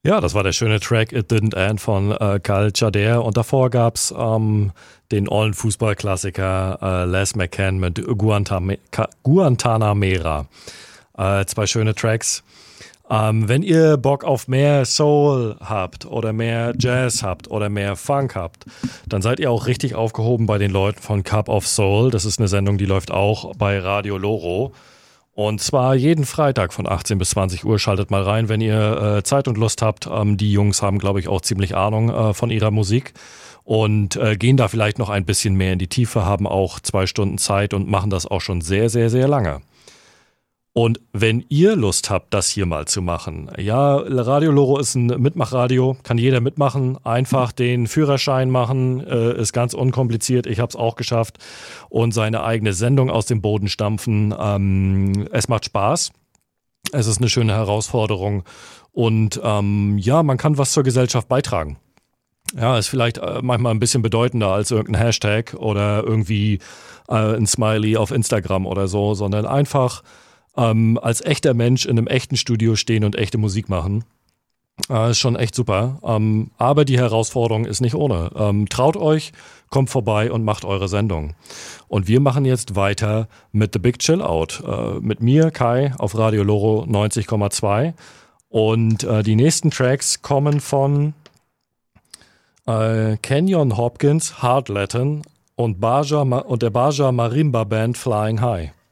Ja, das war der schöne Track It Didn't End von Kal Tjader und davor gab's den ollen Fußballklassiker Les McCann mit Guantanamera. Zwei schöne Tracks. Wenn ihr Bock auf mehr Soul habt oder mehr Jazz habt oder mehr Funk habt, dann seid ihr auch richtig aufgehoben bei den Leuten von Cup of Soul. Das ist eine Sendung, die läuft auch bei Radio Loro. Und zwar jeden Freitag von 18 bis 20 Uhr. Schaltet mal rein, wenn ihr Zeit und Lust habt. Die Jungs haben, glaube ich, auch ziemlich Ahnung von ihrer Musik und gehen da vielleicht noch ein bisschen mehr in die Tiefe, haben auch 2 Stunden Zeit und machen das auch schon sehr, sehr, sehr lange. Und wenn ihr Lust habt, das hier mal zu machen, ja, Radio Loro ist ein Mitmachradio, kann jeder mitmachen, einfach den Führerschein machen, ist ganz unkompliziert, ich habe es auch geschafft und seine eigene Sendung aus dem Boden stampfen. Es macht Spaß, es ist eine schöne Herausforderung und ja, man kann was zur Gesellschaft beitragen. Ja, ist vielleicht manchmal ein bisschen bedeutender als irgendein Hashtag oder irgendwie ein Smiley auf Instagram oder so, sondern einfach als echter Mensch in einem echten Studio stehen und echte Musik machen. Ist schon echt super. Aber die Herausforderung ist nicht ohne. Traut euch, kommt vorbei und macht eure Sendung. Und wir machen jetzt weiter mit The Big Chill Out. Mit mir, Kai, auf Radio Loro 90,2. Und die nächsten Tracks kommen von Kenyon Hopkins, Hard Latin und der Baja Marimba Band Flying High.